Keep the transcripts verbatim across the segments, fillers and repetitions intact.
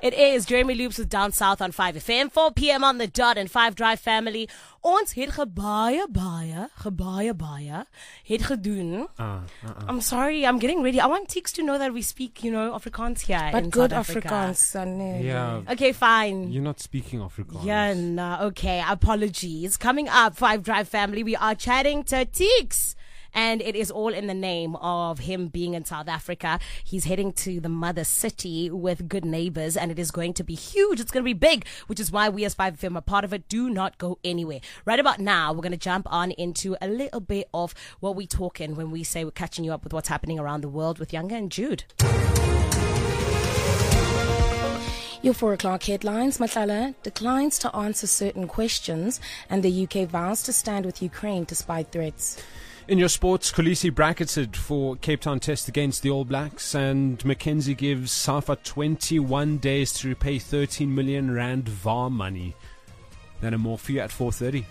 It is Jeremy Loops with Down South on five F M, four p.m. on the dot, and five Drive family. Ons het gebaie baie, gebaie baie, het gedoen. Uh, uh, uh. I'm sorry, I'm getting ready. I want Tix to know that we speak, you know, Afrikaans here but in good South Africa. Afrikaans. Yeah. Okay, fine. You're not speaking Afrikaans. Yeah, no, okay, apologies. Coming up, five Drive family, we are chatting to Tix. And it is all in the name of him being in South Africa. He's heading to the mother city with Good Neighbors, and it is going to be huge. It's going to be big, which is why we as five F M are part of it. Do not go anywhere. Right about now, we're going to jump on into a little bit of what we talk in when we say we're catching you up with what's happening around the world with Younger and Jude. Your four o'clock headlines. Matlala declines to answer certain questions, and the U K vows to stand with Ukraine despite threats. In your sports, Kolisi bracketed for Cape Town test against the All Blacks, and Mackenzie gives SAFA twenty-one days to repay thirteen million rand V A R money. Then a more for you at four thirty.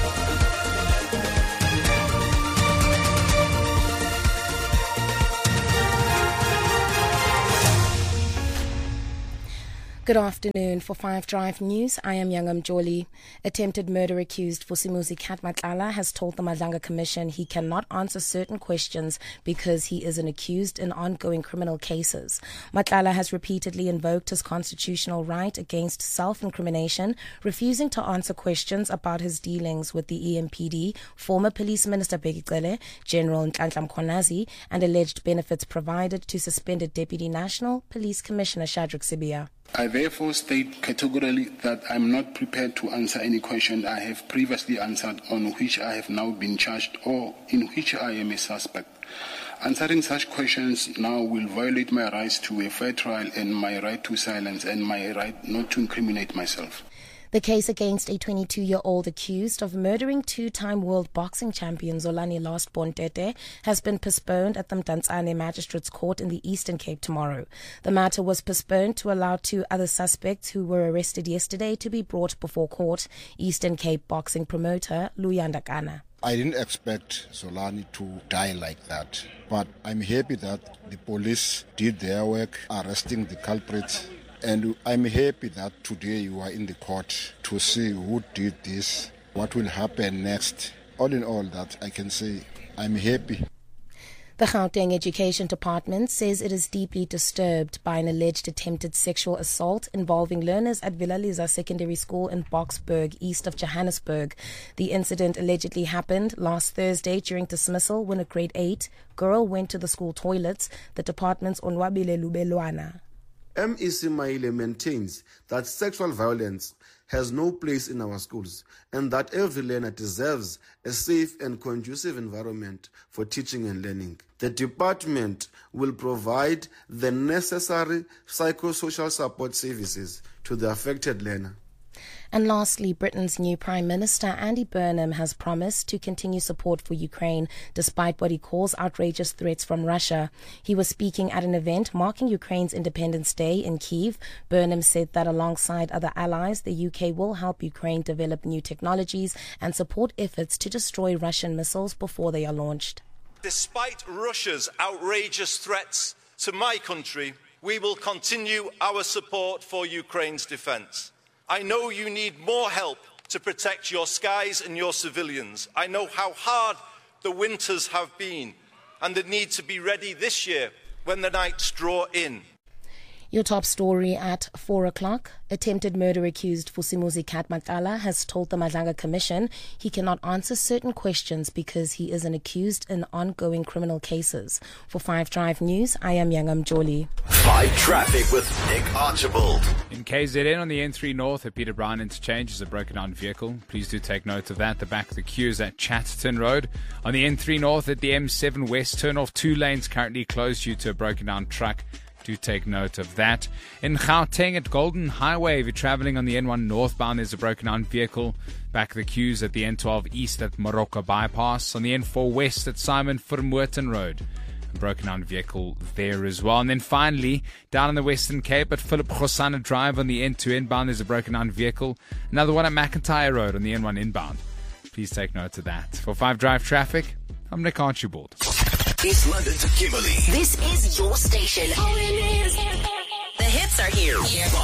Good afternoon. For five Drive News, I am Youngam Joli. Attempted murder accused Vusimuzi Kat Matlala has told the Madlanga Commission he cannot answer certain questions because he is an accused in ongoing criminal cases. Matlala has repeatedly invoked his constitutional right against self-incrimination, refusing to answer questions about his dealings with the E M P D, former Police Minister Bheki Cele, General Nhlanhla Mkhwanazi, and alleged benefits provided to suspended Deputy National Police Commissioner Shadrack Sibiya. I therefore state categorically that I'm not prepared to answer any question I have previously answered on which I have now been charged or in which I am a suspect. Answering such questions now will violate my rights to a fair trial and my right to silence and my right not to incriminate myself. The case against a twenty-two-year-old accused of murdering two-time world boxing champion Zolani Lastborn Tete has been postponed at the Mdantsane Magistrates Court in the Eastern Cape tomorrow. The matter was postponed to allow two other suspects who were arrested yesterday to be brought before court. Eastern Cape boxing promoter Luyanda Kana. I didn't expect Zolani to die like that, but I'm happy that the police did their work arresting the culprits. And I'm happy that today you are in the court to see who did this, what will happen next. All in all, that I can say I'm happy. The Gauteng Education Department says it is deeply disturbed by an alleged attempted sexual assault involving learners at Villa Liza Secondary School in Boksburg, east of Johannesburg. The incident allegedly happened last Thursday during dismissal when a grade eight girl went to the school toilets, the department's Onwabile Lubelwana. M E C Maile maintains that sexual violence has no place in our schools and that every learner deserves a safe and conducive environment for teaching and learning. The department will provide the necessary psychosocial support services to the affected learner. And lastly, Britain's new Prime Minister, Andy Burnham, has promised to continue support for Ukraine despite what he calls outrageous threats from Russia. He was speaking at an event marking Ukraine's Independence Day in Kyiv. Burnham said that alongside other allies, the U K will help Ukraine develop new technologies and support efforts to destroy Russian missiles before they are launched. Despite Russia's outrageous threats to my country, we will continue our support for Ukraine's defence. I know you need more help to protect your skies and your civilians. I know how hard the winters have been and the need to be ready this year when the nights draw in. Your top story at four o'clock. Attempted murder accused Vusimuzi Kat Matlala has told the Madlanga Commission he cannot answer certain questions because he is an accused in ongoing criminal cases. For five Drive News, I am Youngam Joli. five Traffic with Nick Archibald. In K Z N on the N three North at Peter Brown interchange is a broken down vehicle. Please do take note of that. The back of the queue is at Chatterton Road. On the N three North at the M seven West turn off, two lanes currently closed due to a broken down truck. Do take note of that. In Gauteng at Golden Highway, if you're travelling on the N one northbound, there's a broken down vehicle. Back of the queues at the N twelve East at Morocco Bypass. On the N four West at Simon Vermoorten Road. A broken down vehicle there as well. And then finally, down in the Western Cape at Philip Gosana Drive on the N two inbound, there's a broken down vehicle. Another one at McIntyre Road on the N one inbound. Please take note of that. For five Drive Traffic, I'm Nick Archibald. East London to Kimberley. This is your station. The hits are here. Five.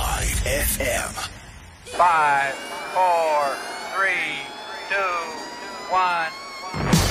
F M. Five, four, three, two, one.